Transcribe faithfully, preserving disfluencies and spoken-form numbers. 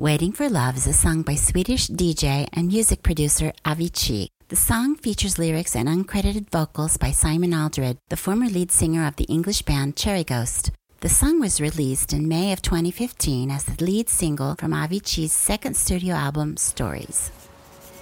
Waiting for Love is a song by Swedish D J and music producer Avicii. The song features lyrics and uncredited vocals by Simon Aldred, the former lead singer of the English band Cherry Ghost. The song was released in May of twenty fifteen as the lead single from Avicii's second studio album, Stories.